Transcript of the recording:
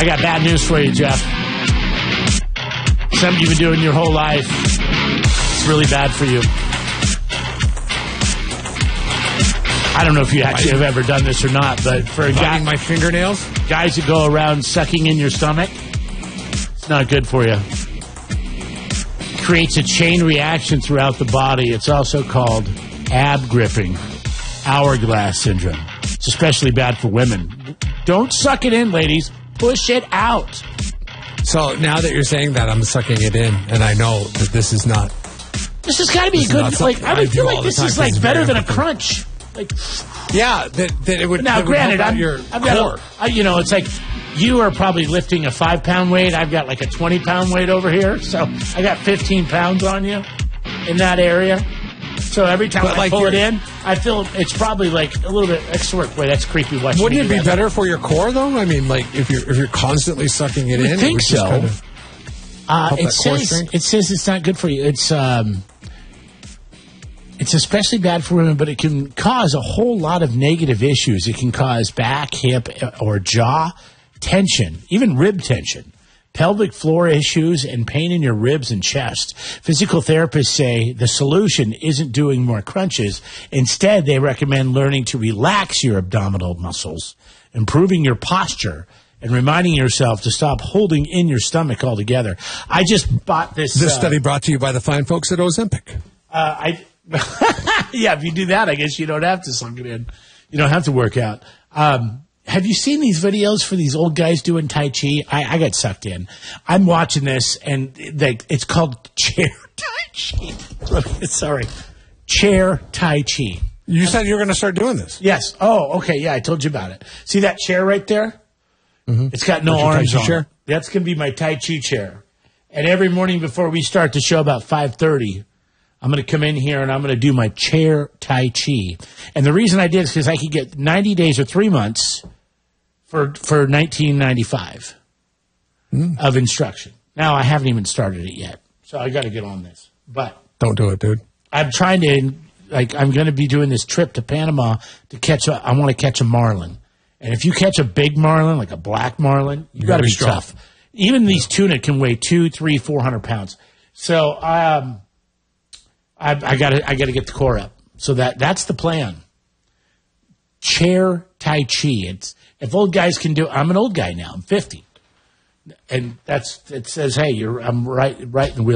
I got bad news for you, Jeff. Something you've been doing your whole life. It's really bad for you. I don't know if you actually have ever done this or not, but for a guy, my fingernails, guys that go around sucking in your stomach, it's not good for you. It creates a chain reaction throughout the body. It's also called ab gripping, hourglass syndrome. It's especially bad for women. Don't suck it in, ladies. Push it out. So now that you're saying that, I'm sucking it in, and I know that this is not. This has got to be a good. Like I would feel like this is like better than a crunch. Like, yeah, that it would. Now, it would granted, I've got it's like you are probably lifting a 5-pound weight. I've got like a 20-pound weight over here, so I got 15 pounds on you in that area. So every time I pull it in, I feel it's probably like a little bit extra work. Wait, that's creepy. Wouldn't it be better for your core though? I mean, like if you're constantly sucking it in, I think so. Kind of it says it's not good for you. It's especially bad for women, but it can cause a whole lot of negative issues. It can cause back, hip, or jaw tension, even rib tension, pelvic floor issues, and pain in your ribs and chest. Physical therapists say the solution isn't doing more crunches. Instead, they recommend learning to relax your abdominal muscles, improving your posture, and reminding yourself to stop holding in your stomach altogether. I just bought this. This study brought to you by the fine folks at Ozempic. Yeah, if you do that, I guess you don't have to suck it in. You don't have to work out. Have you seen these videos for these old guys doing Tai Chi? I got sucked in. I'm watching this, and it's called chair Tai Chi. Sorry. Chair Tai Chi. You said you were going to start doing this. Yes. Oh, okay. Yeah, I told you about it. See that chair right there? Mm-hmm. It's got no arms on it. That's going to be my Tai Chi chair. And every morning before we start the show about 5:30, I'm going to come in here and I'm going to do my chair Tai Chi. And the reason I did is because I could get 90 days or 3 months for $19.95 of instruction. Now, I haven't even started it yet, so I got to get on this. But don't do it, dude. I'm trying to, I'm going to be doing this trip to Panama to I want to catch a marlin. And if you catch a big marlin, like a black marlin, you got to be tough. Even these tuna can weigh 200, 300, 400 pounds. So, I got to get the core up. So that's the plan. Chair Tai Chi. If old guys can do, I'm an old guy now. I'm 50, and it says, hey, I'm right in the wheel.